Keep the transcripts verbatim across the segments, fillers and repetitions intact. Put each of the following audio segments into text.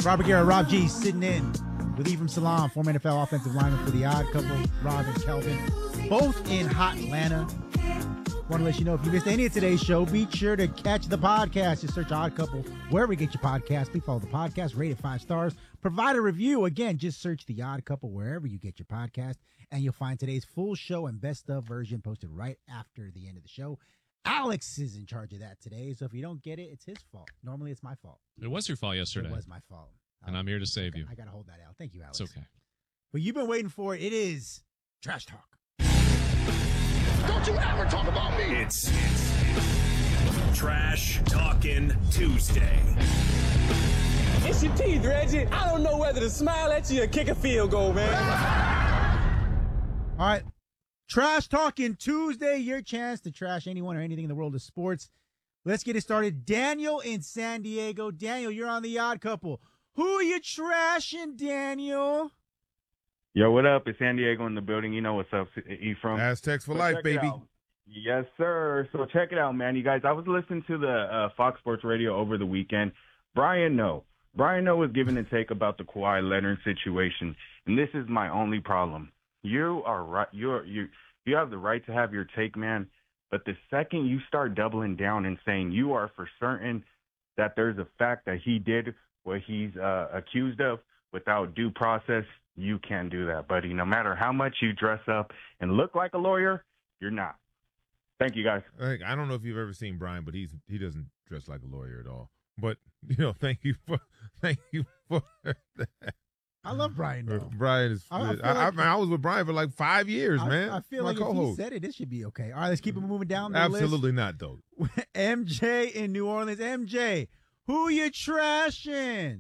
Robert Garrett, Rob G, sitting in with Ephraim Salaam, former N F L offensive lineman for the Odd Couple, Rob and Kelvin, both in hot Atlanta. Want to let you know, if you missed any of today's show, be sure to catch the podcast. Just search Odd Couple wherever you get your podcast. Please follow the podcast, rate it five stars, provide a review. Again, just search the Odd Couple wherever you get your podcast, and you'll find today's full show and best of version posted right after the end of the show. Alex is in charge of that today, so if you don't get it, it's his fault. Normally, it's my fault. It was your fault yesterday. It was my fault. And I'm here to save I, you. I got to hold that out. Thank you, Alex. It's okay. But you've been waiting for it. It is Trash Talk. Don't you ever talk about me. It's, it's Trash Talking Tuesday. It's your teeth, Reggie. I don't know whether to smile at you or kick a field goal, man. All right. Trash Talking Tuesday, your chance to trash anyone or anything in the world of sports. Let's get it started. Daniel in San Diego. Daniel, you're on the Odd Couple. Who are you trashing, Daniel? Yo, what up? It's San Diego in the building. You know what's up, Ephraim. Aztecs for So life, check it baby. out. Yes, sir. So check it out, man. You guys, I was listening to the uh, Fox Sports Radio over the weekend. Brian Noe. Brian Noe was giving a take about the Kawhi Leonard situation, and this is my only problem. You are right. You're you. You have the right to have your take, man. But the second you start doubling down and saying you are for certain that there's a fact that he did what he's uh, accused of without due process, you can't do that, buddy. No matter how much you dress up and look like a lawyer, you're not. Thank you, guys. Like, I don't know if you've ever seen Brian, but he's he doesn't dress like a lawyer at all. But you know, thank you for thank you for that. I love Brian, though. Brian is. I- I I, feel I, like- I, I was with Brian for like five years, I, man. I feel My like if he co-host. said it, it should be okay. All right, let's keep it moving down the Absolutely not, though. list. M J in New Orleans. M J, who you trashing?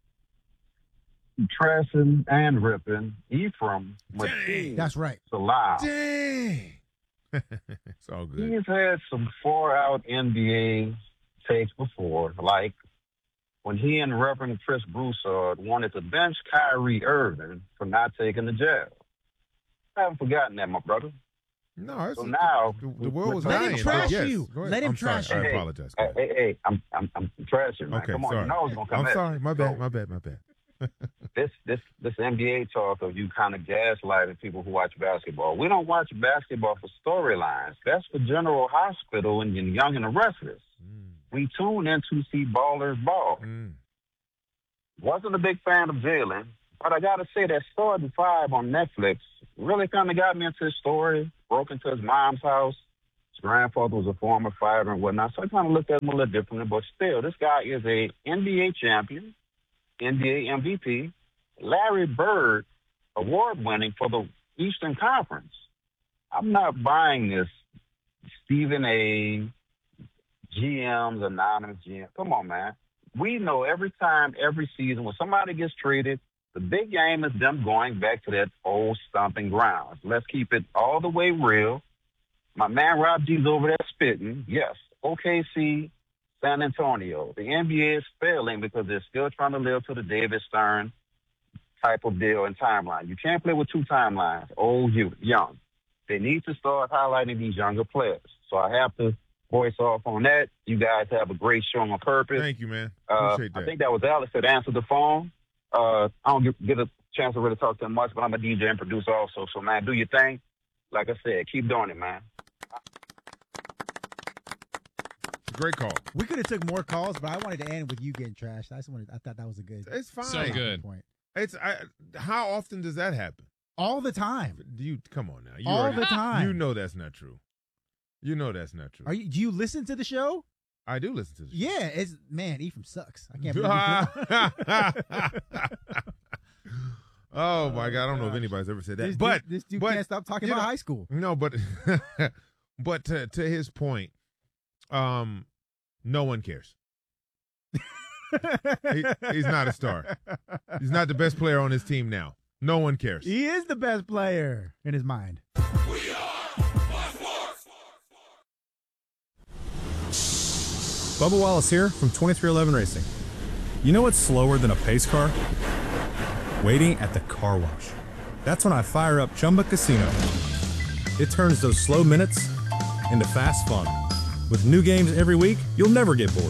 Trashing and ripping Ephraim Dang. That's right. Salah. Dang. It's all good. He's had some far-out N B A takes before, like when he and Reverend Chris Broussard wanted to bench Kyrie Irving for not taking the jab. I haven't forgotten that, my brother. No, it's, So now, the, the world was Let him dying. trash Yes. you. Go ahead. Let him I'm trash sorry. you. I Hey, apologize. Hey, hey, hey, I'm, I'm, I'm trashing, man. Okay, Come on, sorry. you know it's gonna come I'm at sorry. you. My bad. So, My bad. My bad. this this this N B A talk of you kind of gaslighting people who watch basketball. We don't watch basketball for storylines. That's for General Hospital and Young and the Restless. Mm, We tune in to see ballers ball. mm. Wasn't a big fan of Jalen, but I gotta say that Starting Five on Netflix really kind of got me into his story. Broke into his mom's house. His grandfather was a former fighter and whatnot, so I kind of looked at him a little differently. But still, this guy is a N B A champion, N B A M V P, Larry Bird award winning for the Eastern Conference. I'm not buying this Stephen A. G M's anonymous G M. Come on, man. We know every time, every season, when somebody gets traded, the big game is them going back to that old stomping grounds. Let's keep it all the way real. My man Rob G's over there spitting. Yes, O K C, San Antonio. The N B A is failing because they're still trying to live to the David Stern type of deal and timeline. You can't play with two timelines, old, youth, young. They need to start highlighting these younger players. So I have to voice off on that. You guys have a great show on purpose. Thank you, man. Uh, Appreciate that. I think that was Alex that answered the phone. Uh, I don't get, get a chance to really talk to him much, but I'm a D J and producer also. So, man, do your thing. Like I said, keep doing it, man. Great call. We could have took more calls, but I wanted to end with you getting trashed. I just wanted. I thought that was a good. It's fine. So good. Point. It's I, how often does that happen? All the time. Do you come on now? You All already- the time. You know that's not true. You know that's not true. Are you? Do you listen to the show? I do listen to this. Yeah, it's man. Ephraim sucks. I can't believe. Oh my God! I don't know if gosh. anybody's ever said that. This, but this, this dude but, can't stop talking you about know- high school. no, but but to, to his point, um, no one cares. He, he's not a star. He's not the best player on his team now. No one cares. He is the best player in his mind. Bubba Wallace here from twenty-three eleven Racing. You know what's slower than a pace car? Waiting at the car wash. That's when I fire up Chumba Casino. It turns those slow minutes into fast fun. With new games every week, you'll never get bored.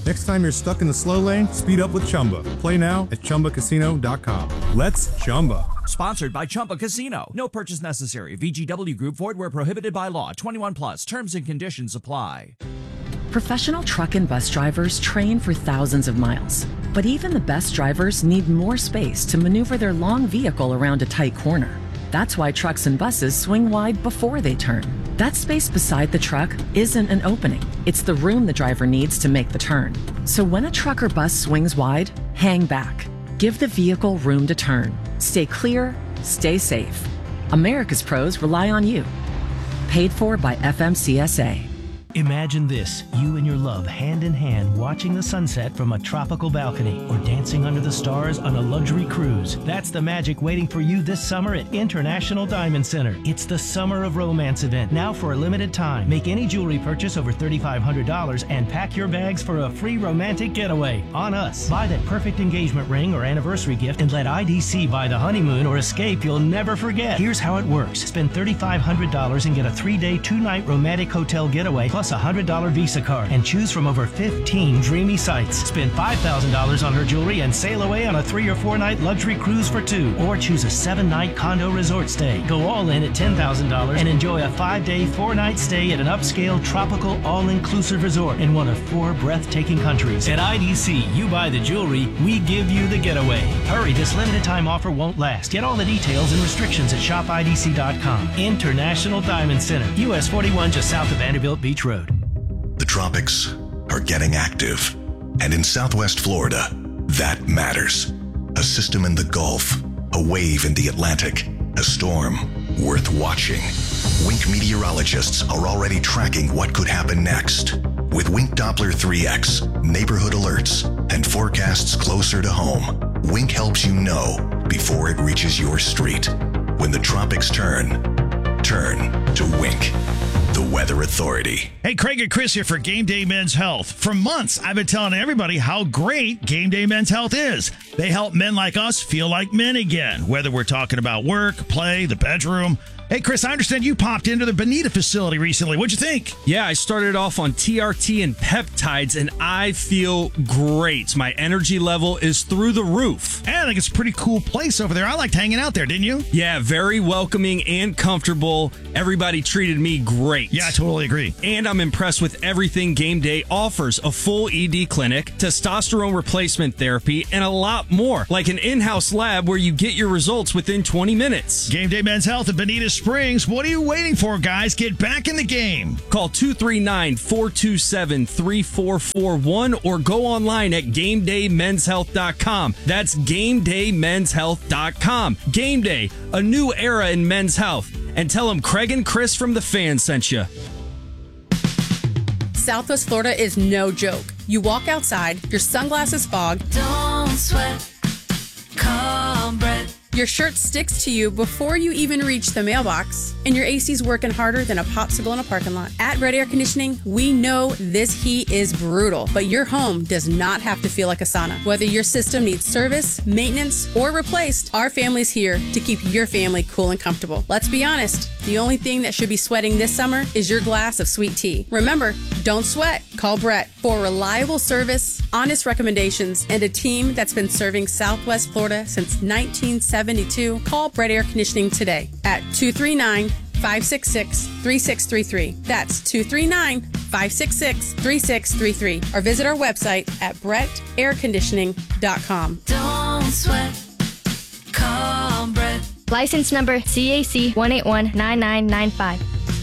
Next time you're stuck in the slow lane, speed up with Chumba. Play now at Chumba Casino dot com. Let's Chumba. Sponsored by Chumba Casino. No purchase necessary. V G W Group. Void where prohibited by law. twenty-one plus. Terms and conditions apply. Professional truck and bus drivers train for thousands of miles. But even the best drivers need more space to maneuver their long vehicle around a tight corner. That's why trucks and buses swing wide before they turn. That space beside the truck isn't an opening. It's the room the driver needs to make the turn. So when a truck or bus swings wide, hang back. Give the vehicle room to turn. Stay clear, stay safe. America's pros rely on you. Paid for by F M C S A. Imagine this, you and your love hand in hand watching the sunset from a tropical balcony or dancing under the stars on a luxury cruise. That's the magic waiting for you this summer at International Diamond Center. It's the Summer of Romance event, now for a limited time. Make any jewelry purchase over three thousand five hundred dollars and pack your bags for a free romantic getaway on us. Buy that perfect engagement ring or anniversary gift and let I D C buy the honeymoon or escape you'll never forget. Here's how it works. Spend three thousand five hundred dollars and get a three-day, two-night romantic hotel getaway plus a one hundred dollars Visa card and choose from over fifteen dreamy sites. Spend five thousand dollars on her jewelry and sail away on a three or four night luxury cruise for two. Or choose a seven night condo resort stay. Go all in at ten thousand dollars and enjoy a five day, four night stay at an upscale, tropical, all-inclusive resort in one of four breathtaking countries. At I D C, you buy the jewelry, we give you the getaway. Hurry, this limited time offer won't last. Get all the details and restrictions at shop I D C dot com. International Diamond Center, U S forty-one just south of Vanderbilt Beach Road. The tropics are getting active, and in Southwest Florida, that matters. A system in the Gulf, a wave in the Atlantic, a storm worth watching. Wink meteorologists are already tracking what could happen next. With Wink Doppler three X, neighborhood alerts, and forecasts closer to home, Wink helps you know before it reaches your street. When the tropics turn, turn to Wink, the Weather Authority. Hey, Craig and Chris here for Game Day Men's Health. For months, I've been telling everybody how great Game Day Men's Health is. They help men like us feel like men again, whether we're talking about work, play, the bedroom. Hey, Chris, I understand you popped into the Bonita facility recently. What'd you think? Yeah, I started off on T R T and peptides, and I feel great. My energy level is through the roof. And I think it's a pretty cool place over there. I liked hanging out there, didn't you? Yeah, very welcoming and comfortable. Everybody treated me great. Yeah, I totally agree. And I'm impressed with everything Game Day offers. A full E D clinic, testosterone replacement therapy, and a lot more. Like an in-house lab where you get your results within twenty minutes. Game Day Men's Health at Bonita Springs. What are you waiting for, guys? Get back in the game. Call two three nine, four two seven, three four four one or go online at game day men's health dot com. That's game day men's health dot com. Game Day, a new era in men's health. And tell them Craig and Chris from The Fan sent you. Southwest Florida is no joke. You walk outside, your sunglasses fog. Don't sweat. Call Brett. Your shirt sticks to you before you even reach the mailbox, and your A C's working harder than a popsicle in a parking lot. At Red Air Conditioning, we know this heat is brutal, but your home does not have to feel like a sauna. Whether your system needs service, maintenance, or replaced, our family's here to keep your family cool and comfortable. Let's be honest, the only thing that should be sweating this summer is your glass of sweet tea. Remember, don't sweat. Call Brett for reliable service, honest recommendations, and a team that's been serving Southwest Florida since nineteen seventy-two. Call Brett Air Conditioning today at two three nine, five six six, three six three three. That's two three nine, five six six, three six three three. Or visit our website at brett air conditioning dot com. Don't sweat. Call Brett. License number C A C one eight one nine nine nine five.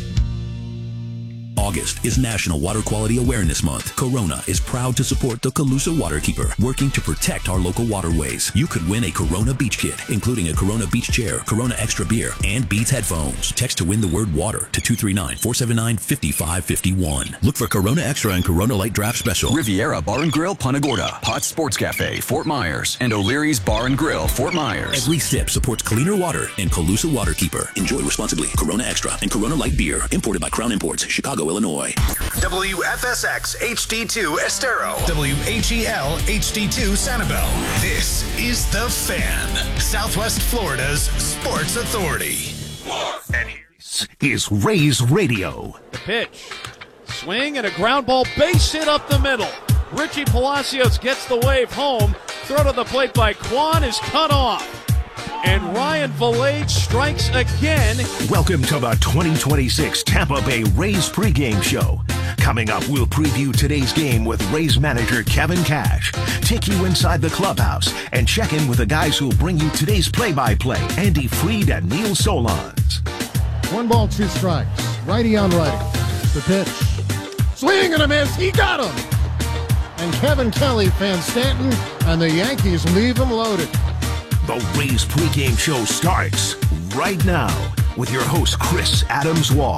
August is National Water Quality Awareness Month. Corona is proud to support the Colusa Waterkeeper, working to protect our local waterways. You could win a Corona Beach Kit, including a Corona Beach Chair, Corona Extra Beer, and Beats headphones. Text to win the word water to two three nine, four seven nine, five five five one. Look for Corona Extra and Corona Light Draft Special. Riviera Bar and Grill, Punta Gorda. Potts Sports Cafe, Fort Myers. And O'Leary's Bar and Grill, Fort Myers. Every sip supports cleaner water and Colusa Waterkeeper. Enjoy responsibly. Corona Extra and Corona Light Beer. Imported by Crown Imports, Chicago, Illinois. W F S X H D two Estero. W H E L H D two Sanibel. This is The Fan, Southwest Florida's sports authority. And this is Rays Radio. The pitch. Swing and a ground ball base hit up the middle. Richie Palacios gets the wave home. Throw to the plate by Kwan is cut off. And Ryan Valade strikes again. Welcome to the twenty twenty-six Tampa Bay Rays pregame show. Coming up, we'll preview today's game with Rays manager Kevin Cash, take you inside the clubhouse, and check in with the guys who'll bring you today's play-by-play, Andy Freed and Neil Solondz. One ball, two strikes. Righty on righty. The pitch. Swing and a miss. He got him. And Kevin Kelly fans Stanton, and the Yankees leave him loaded. The Rays pregame show starts right now with your host, Chris Adams-Wall.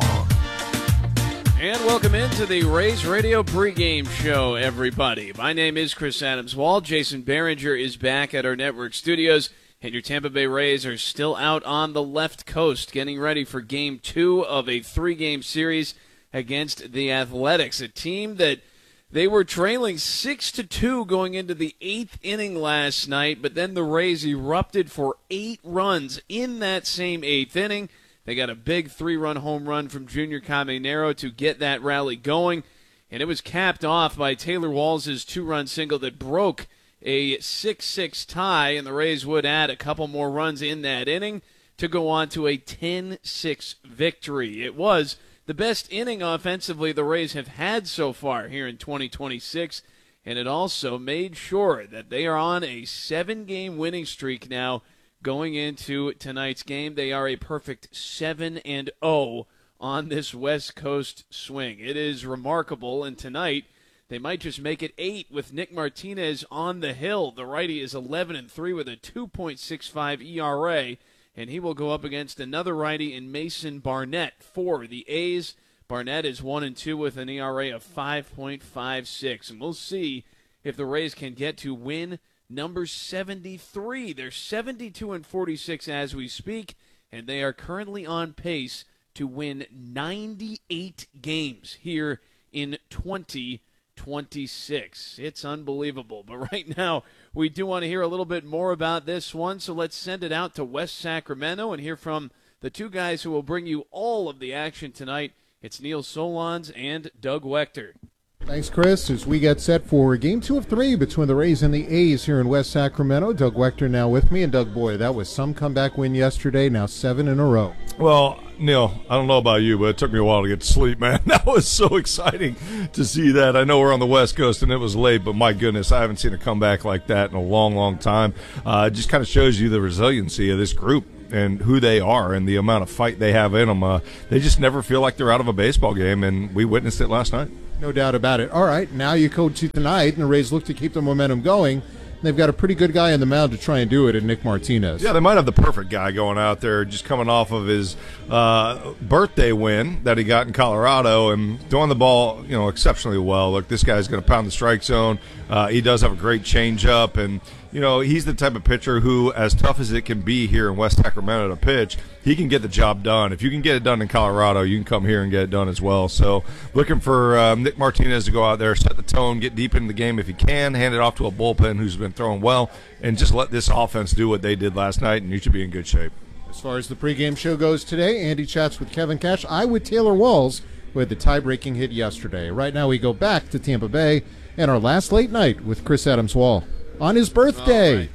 And welcome into the Rays Radio pregame show, everybody. My name is Chris Adams-Wall. Jason Behringer is back at our network studios, and your Tampa Bay Rays are still out on the left coast getting ready for game two of a three-game series against the Athletics, a team that they were trailing six to two going into the eighth inning last night, but then the Rays erupted for eight runs in that same eighth inning. They got a big three-run home run from Junior Caminero to get that rally going, and it was capped off by Taylor Walls' two-run single that broke a six six tie, and the Rays would add a couple more runs in that inning to go on to a ten six victory. It was the best inning offensively the Rays have had so far here in twenty twenty-six, and it also made sure that they are on a seven-game winning streak now going into tonight's game. They are a perfect seven and oh on this West Coast swing. It is remarkable, and tonight they might just make it eight with Nick Martinez on the hill. The righty is eleven and three with a two point six five E R A, and he will go up against another righty in Mason Barnett for the A's. Barnett is one and two with an E R A of five point five six, and we'll see if the Rays can get to win number seventy-three. They're seventy-two and forty-six as we speak, and they are currently on pace to win ninety-eight games here in twenty twenty-six. It's unbelievable. But right now, we do want to hear a little bit more about this one, so let's send it out to West Sacramento and hear from the two guys who will bring you all of the action tonight. It's Neil Solondz and Doug Wechter. Thanks, Chris. As we get set for game two of three between the Rays and the A's here in West Sacramento, Doug Wechter now with me. And Doug, boy, that was some comeback win yesterday, now seven in a row. Well, Neil, I don't know about you, but it took me a while to get to sleep, man. That was so exciting to see that. I know we're on the West Coast and it was late, but my goodness, I haven't seen a comeback like that in a long, long time. Uh, it just kind of shows you the resiliency of this group and who they are and the amount of fight they have in them. Uh, they just never feel like they're out of a baseball game, and we witnessed it last night. No doubt about it. All right, now you go to tonight, and the Rays look to keep the momentum going. They've got a pretty good guy on the mound to try and do it in Nick Martinez. Yeah, they might have the perfect guy going out there, just coming off of his uh, birthday win that he got in Colorado and throwing the ball, you know, exceptionally well. Look, this guy's going to pound the strike zone. Uh, he does have a great changeup, and you know, he's the type of pitcher who, as tough as it can be here in West Sacramento to pitch, he can get the job done. If you can get it done in Colorado, you can come here and get it done as well. So looking for um, Nick Martinez to go out there, set the tone, get deep into the game if he can, hand it off to a bullpen who's been throwing well, and just let this offense do what they did last night, and you should be in good shape. As far as the pregame show goes today, Andy chats with Kevin Cash. I with Taylor Walls, who had the tie-breaking hit yesterday. Right now we go back to Tampa Bay and our last late night with Chris Adams-Wall on his birthday.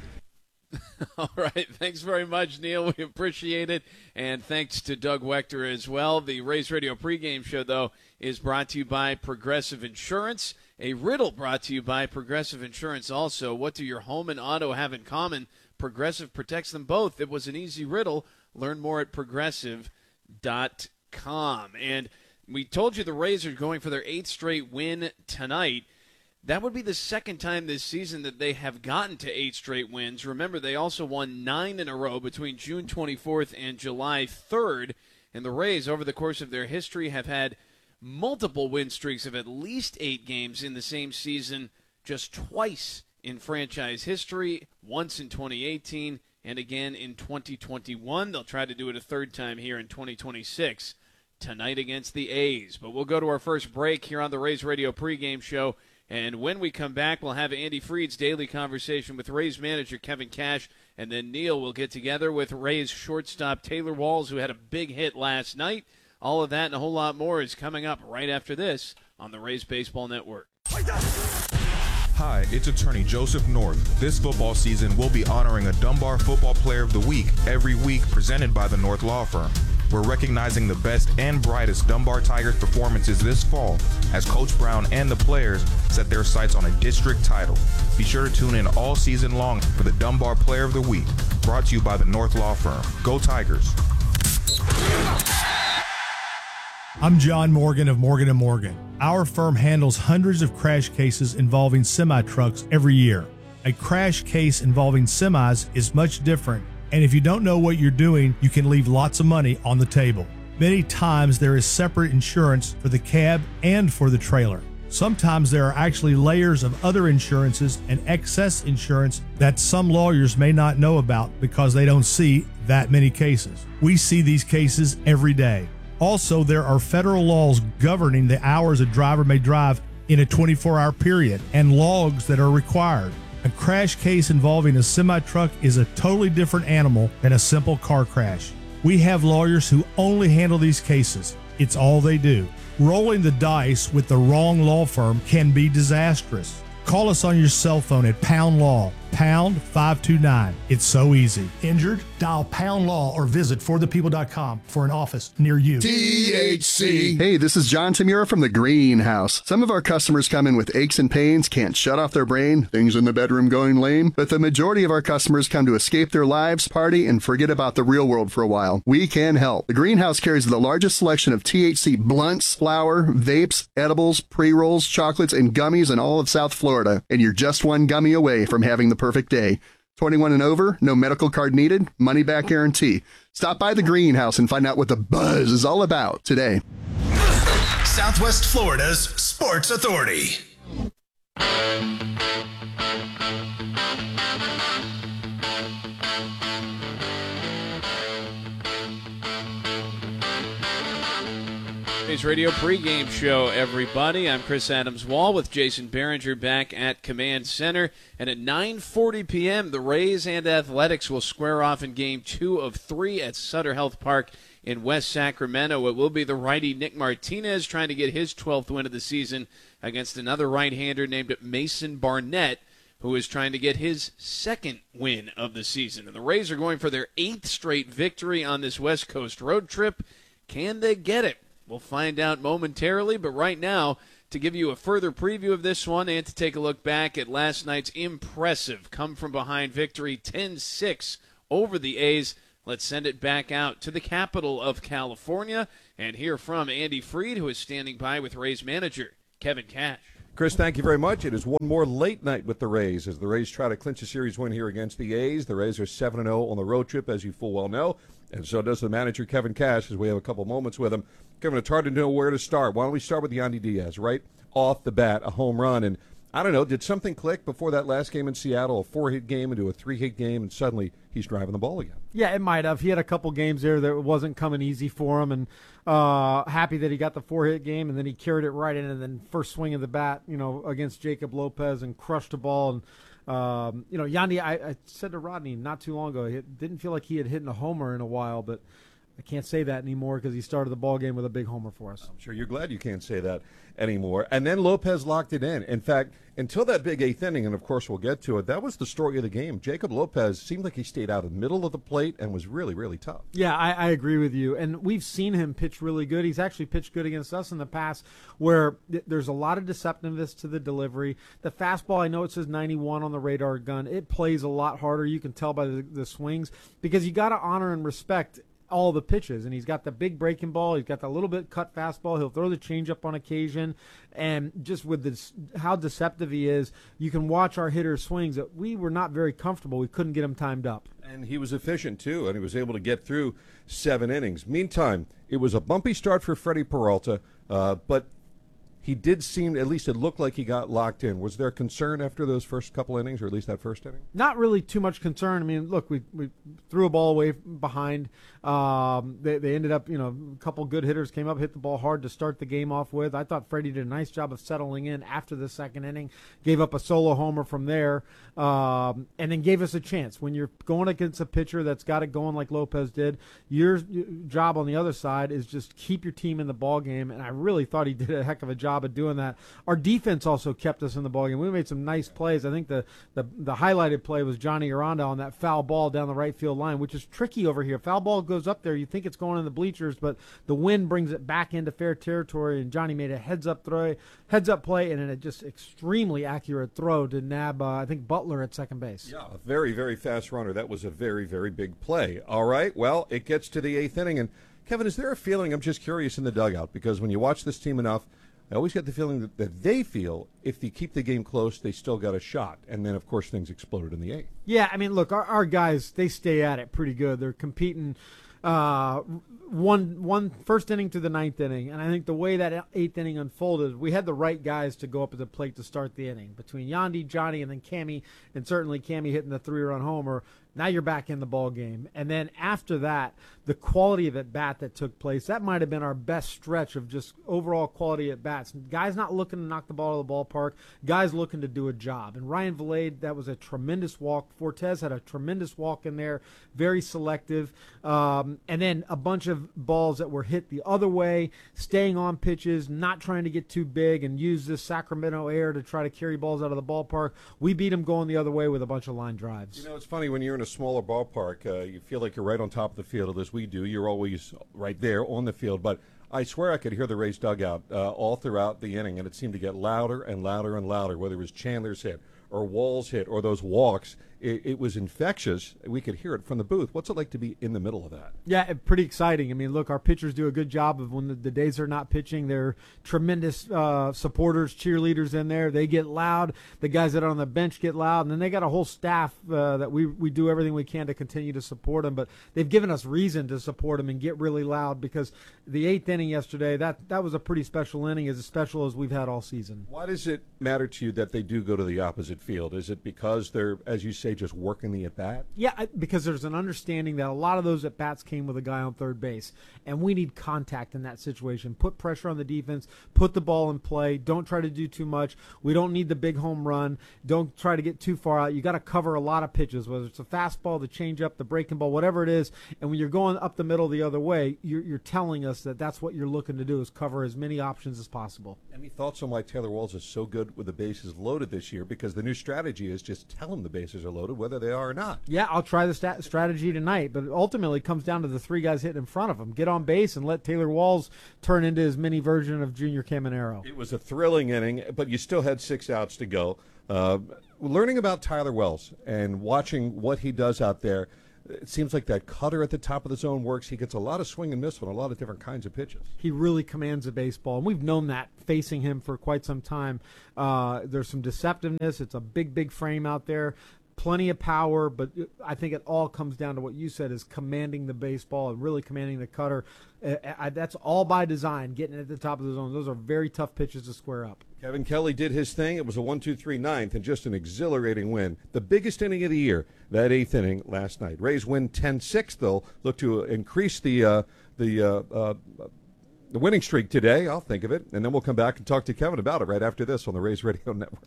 All right. Thanks very much, Neil. We appreciate it. And thanks to Doug Wechter as well. The Rays Radio pregame show, though, is brought to you by Progressive Insurance. A riddle brought to you by Progressive Insurance also. What do your home and auto have in common? Progressive protects them both. It was an easy riddle. Learn more at progressive dot com. And we told you the Rays are going for their eighth straight win tonight. That would be the second time this season that they have gotten to eight straight wins. Remember, they also won nine in a row between June twenty-fourth and July third. And the Rays, over the course of their history, have had multiple win streaks of at least eight games in the same season, just twice in franchise history, once in twenty eighteen and again in twenty twenty-one. They'll try to do it a third time here in twenty twenty-six, tonight against the A's. But we'll go to our first break here on the Rays Radio pregame show. And when we come back, we'll have Andy Freed's daily conversation with Rays manager Kevin Cash, and then Neil will get together with Rays shortstop Taylor Walls, who had a big hit last night. All of that and a whole lot more is coming up right after this on the Rays Baseball Network. Hi, it's attorney Joseph North. This football season, we'll be honoring a Dunbar Football Player of the Week every week presented by the North Law Firm. We're recognizing the best and brightest Dunbar Tigers performances this fall as Coach Brown and the players set their sights on a district title. Be sure to tune in all season long for the Dunbar Player of the Week, brought to you by the North Law Firm. Go Tigers. I'm John Morgan of Morgan and Morgan. Our firm handles hundreds of crash cases involving semi-trucks every year. A crash case involving semis is much different, and if you don't know what you're doing, you can leave lots of money on the table. Many times there is separate insurance for the cab and for the trailer. Sometimes there are actually layers of other insurances and excess insurance that some lawyers may not know about because they don't see that many cases. We see these cases every day. Also, there are federal laws governing the hours a driver may drive in a twenty-four hour period and logs that are required. A crash case involving a semi-truck is a totally different animal than a simple car crash. We have lawyers who only handle these cases. It's all they do. Rolling the dice with the wrong law firm can be disastrous. Call us on your cell phone at Pound Law, pound five two nine. It's so easy. Injured? Dial Pound Law or visit for the people dot com for an office near you. T H C. Hey, this is John Tamura from the Greenhouse. Some of our customers come in with aches and pains, can't shut off their brain, things in the bedroom going lame, but the majority of our customers come to escape their lives, party, and forget about the real world for a while. We can help. The Greenhouse carries the largest selection of T H C blunts, flour, vapes, edibles, pre-rolls, chocolates, and gummies in all of South Florida, and you're just one gummy away from having the perfect day. twenty-one and over, no medical card needed, money back guarantee. Stop by the Greenhouse and find out what the buzz is all about today. Southwest Florida's Sports Authority. Rays Radio pregame show, everybody. I'm Chris Adams-Wall with Jason Behringer back at Command Center. And at nine forty p.m., the Rays and Athletics will square off in game two of three at Sutter Health Park in West Sacramento. It will be the righty Nick Martinez trying to get his twelfth win of the season against another right-hander named Mason Barnett, who is trying to get his second win of the season. And the Rays are going for their eighth straight victory on this West Coast road trip. Can they get it? We'll find out momentarily, but right now, to give you a further preview of this one and to take a look back at last night's impressive come-from-behind victory ten six over the A's, let's send it back out to the capital of California and hear from Andy Freed, who is standing by with Rays manager Kevin Cash. Chris, thank you very much. It is one more late night with the Rays as the Rays try to clinch a series win here against the A's. The Rays are seven and oh on the road trip, as you full well know, and so does the manager Kevin Cash, as we have a couple moments with him. Kevin, it's hard to know where to start. Why don't we start with Yandy Diaz, right off the bat, a home run. And I don't know, did something click before that last game in Seattle, a four-hit game into a three-hit game, and suddenly he's driving the ball again? Yeah, it might have. He had a couple games there that it wasn't coming easy for him, and uh, happy that he got the four-hit game, and then he carried it right in, and then first swing of the bat, you know, against Jacob Lopez and crushed the ball. And, um, you know, Yandy, I, I said to Rodney not too long ago, it didn't feel like he had hit a homer in a while, but I can't say that anymore because he started the ball game with a big homer for us. I'm sure you're glad you can't say that anymore. And then Lopez locked it in. In fact, until that big eighth inning, and of course we'll get to it, that was the story of the game. Jacob Lopez seemed like he stayed out of the middle of the plate and was really, really tough. Yeah, I, I agree with you. And we've seen him pitch really good. He's actually pitched good against us in the past where th- there's a lot of deceptiveness to the delivery. The fastball, I know it says ninety-one on the radar gun. It plays a lot harder. You can tell by the, the swings because you got to honor and respect all the pitches, and he's got the big breaking ball. He's got the little bit cut fastball. He'll throw the changeup on occasion, and just with this, how deceptive he is, you can watch our hitters' swings that we were not very comfortable. We couldn't get him timed up. And he was efficient, too, and he was able to get through seven innings. Meantime, it was a bumpy start for Freddie Peralta, uh, but he did seem, at least it looked like he got locked in. Was there concern after those first couple innings, or at least that first inning? Not really too much concern. I mean, look, we we threw a ball away behind. Um, they, they ended up, you know, a couple good hitters came up, hit the ball hard to start the game off with. I thought Freddie did a nice job of settling in after the second inning, gave up a solo homer from there, um, and then gave us a chance. When you're going against a pitcher that's got it going like Lopez did, your, your job on the other side is just keep your team in the ball game, and I really thought he did a heck of a job job of doing that. Our defense also kept us in the ballgame. We made some nice plays. I think the, the, the highlighted play was Johnny Aranda on that foul ball down the right field line, which is tricky over here. Foul ball goes up there. You think it's going in the bleachers, but the wind brings it back into fair territory, and Johnny made a heads-up throw, heads-up play, and then a just extremely accurate throw to nab, uh, I think, Butler at second base. Yeah, a very, very fast runner. That was a very, very big play. All right, well, it gets to the eighth inning, and Kevin, is there a feeling, I'm just curious in the dugout, because when you watch this team enough, I always get the feeling that, that they feel if they keep the game close, they still got a shot. And then, of course, things exploded in the eighth. Yeah, I mean, look, our, our guys, they stay at it pretty good. They're competing uh, one one first inning to the ninth inning. And I think the way that eighth inning unfolded, we had the right guys to go up at the plate to start the inning. Between Yandy, Johnny, and then Cammie, and certainly Cammie hitting the three-run homer, now you're back in the ball game. And then after that, the quality of at-bat that took place, that might have been our best stretch of just overall quality at-bats. Guys not looking to knock the ball out of the ballpark, guys looking to do a job. And Ryan Vilade, that was a tremendous walk. Fortes had a tremendous walk in there, very selective. Um, and then a bunch of balls that were hit the other way, staying on pitches, not trying to get too big and use this Sacramento air to try to carry balls out of the ballpark. We beat them going the other way with a bunch of line drives. You know, it's funny when you're in a smaller ballpark, uh, you feel like you're right on top of the field, as we do. You're always right there on the field. But I swear I could hear the Rays dugout uh, all throughout the inning, and it seemed to get louder and louder and louder, whether it was Chandler's hit or Wall's hit or those walks. It, it was infectious. We could hear it from the booth. What's it like to be in the middle of that? Yeah, pretty exciting. I mean, look, our pitchers do a good job of when the, the days they're not pitching. They're tremendous uh, supporters, cheerleaders in there. They get loud. The guys that are on the bench get loud. And then they got a whole staff uh, that we, we do everything we can to continue to support them. But they've given us reason to support them and get really loud, because the eighth inning yesterday, that, that was a pretty special inning, as special as we've had all season. Why does it matter to you that they do go to the opposite field? Is it because they're, as you say, just working the at-bat? Yeah, because there's an understanding that a lot of those at-bats came with a guy on third base, and we need contact in that situation. Put pressure on the defense, put the ball in play, don't try to do too much. We don't need the big home run. Don't try to get too far out. You got to cover a lot of pitches, whether it's a fastball, the changeup, the breaking ball, whatever it is, and when you're going up the middle the other way, you're, you're telling us that that's what you're looking to do, is cover as many options as possible. Any thoughts on why Taylor Walls is so good with the bases loaded this year? Because the new strategy is just tell him the bases are loaded, whether they are or not. Yeah, I'll try the stat- strategy tonight, but ultimately it comes down to the three guys hitting in front of him. Get on base and let Taylor Walls turn into his mini version of Junior Caminero. It was a thrilling inning, but you still had six outs to go. Uh, learning about Tyler Wells and watching what he does out there, it seems like that cutter at the top of the zone works. He gets a lot of swing and miss on a lot of different kinds of pitches. He really commands a baseball, and we've known that facing him for quite some time. Uh, there's some deceptiveness. It's a big, big frame out there. Plenty of power, but I think it all comes down to what you said, is commanding the baseball and really commanding the cutter. Uh, I, that's all by design, getting at the top of the zone. Those are very tough pitches to square up. Kevin Kelly did his thing. It was a one two three ninth and just an exhilarating win. The biggest inning of the year, that eighth inning last night. Rays win ten six, though, look to increase the uh, the uh, uh, the winning streak today. I'll think of it, and then we'll come back and talk to Kevin about it right after this on the Rays Radio Network.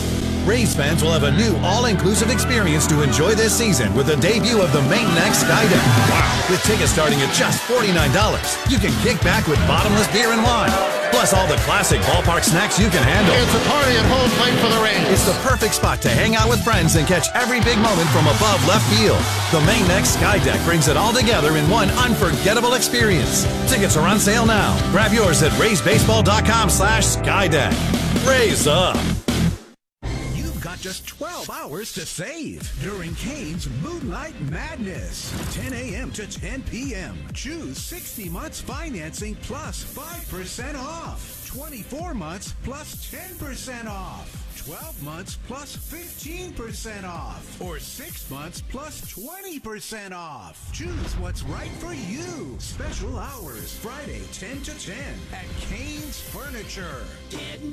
Rays fans will have a new all-inclusive experience to enjoy this season with the debut of the Main Next Skydeck. Wow! With tickets starting at just forty-nine dollars, you can kick back with bottomless beer and wine, plus all the classic ballpark snacks you can handle. It's a party at home plate for the Rays. It's the perfect spot to hang out with friends and catch every big moment from above left field. The Main Next Skydeck brings it all together in one unforgettable experience. Tickets are on sale now. Grab yours at raysbaseball.com slash Skydeck. Rays up! Just twelve hours to save during Cane's Moonlight Madness. ten a.m. to ten p.m. Choose sixty months financing plus five percent off. twenty-four months plus ten percent off. twelve months plus fifteen percent off. Or six months plus twenty percent off. Choose what's right for you. Special hours Friday ten to ten at Cane's Furniture. Get